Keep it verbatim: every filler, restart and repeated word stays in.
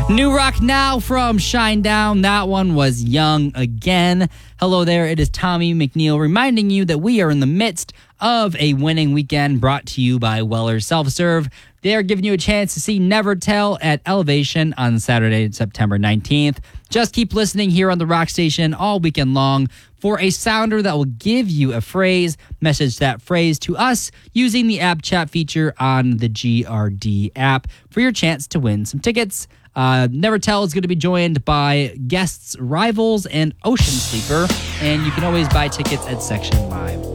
New rock now from Shinedown. That one was Young Again. Hello there, it is Tommy McNeil reminding you that we are in the midst of a winning weekend brought to you by Weller's Self-Serve. They are giving you a chance to see Never Tell at Elevation on Saturday, September nineteenth. Just keep listening here on the Rock Station all weekend long for a sounder that will give you a phrase. Message that phrase to us using the app chat feature on the G R D app for your chance to win some tickets. Uh, Never Tell is going to be joined by guests Rivals and Ocean Sleeper, and you can always buy tickets at Section Live.